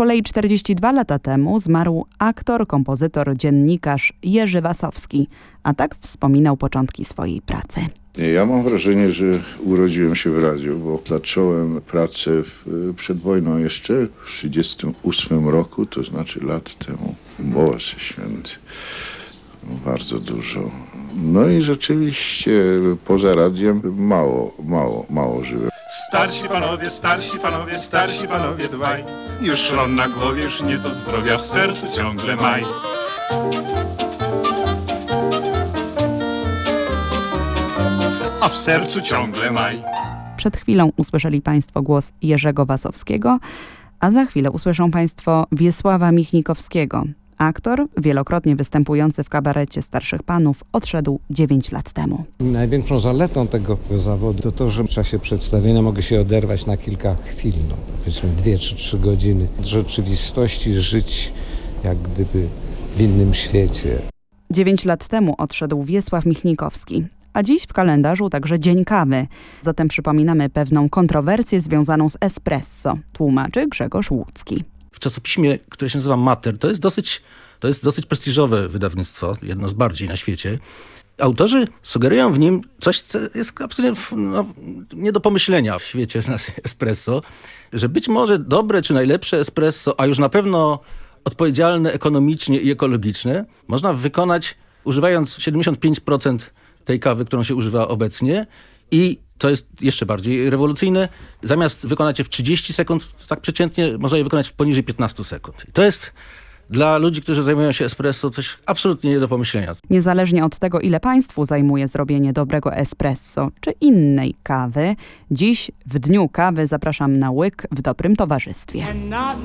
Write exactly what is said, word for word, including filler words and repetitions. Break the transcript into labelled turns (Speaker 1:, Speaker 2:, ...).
Speaker 1: kolei czterdzieści dwa lata temu zmarł aktor, kompozytor, dziennikarz Jerzy Wasowski, a tak wspominał początki swojej pracy.
Speaker 2: Ja mam wrażenie, że urodziłem się w radiu, bo zacząłem pracę w, przed wojną jeszcze w trzydziestym ósmym roku, to znaczy lat temu. Boże święty, bardzo dużo. No i rzeczywiście poza radiem mało, mało, mało żyłem.
Speaker 3: Starsi panowie, starsi panowie, starsi panowie dwaj. Już szron na głowie, już nie do zdrowia, w sercu ciągle maj. A w sercu ciągle maj.
Speaker 1: Przed chwilą usłyszeli Państwo głos Jerzego Wasowskiego, a za chwilę usłyszą Państwo Wiesława Michnikowskiego. Aktor, wielokrotnie występujący w kabarecie Starszych Panów, odszedł dziewięć lat temu.
Speaker 4: Największą zaletą tego zawodu to to, że w czasie przedstawienia mogę się oderwać na kilka chwil, no, powiedzmy dwie czy trzy godziny od rzeczywistości, żyć jak gdyby w innym świecie.
Speaker 1: Dziewięć lat temu odszedł Wiesław Michnikowski. A dziś w kalendarzu także Dzień Kawy. Zatem przypominamy pewną kontrowersję związaną z espresso. Tłumaczy Grzegorz Łódzki.
Speaker 5: W czasopiśmie, które się nazywa Mater, to jest dosyć, to jest dosyć prestiżowe wydawnictwo, jedno z bardziej na świecie. Autorzy sugerują w nim coś, co jest absolutnie no, nie do pomyślenia w świecie espresso, że być może dobre czy najlepsze espresso, a już na pewno odpowiedzialne ekonomicznie i ekologiczne, można wykonać używając siedemdziesiąt pięć procent tej kawy, którą się używa obecnie, i to jest jeszcze bardziej rewolucyjne. Zamiast wykonać je w trzydzieści sekund, tak przeciętnie, można je wykonać w poniżej piętnaście sekund. I to jest dla ludzi, którzy zajmują się espresso, coś absolutnie nie do pomyślenia.
Speaker 1: Niezależnie od tego, ile Państwu zajmuje zrobienie dobrego espresso czy innej kawy, dziś w Dniu Kawy zapraszam na łyk w dobrym towarzystwie.